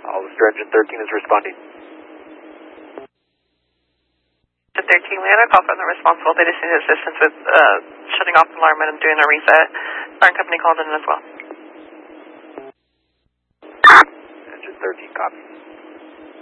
Hollister Engine 13 is responding. Engine 13, we had a call from the responsible. They just needed assistance with shutting off the alarm and doing a reset. Alarm company called in as well. Engine 13, copy.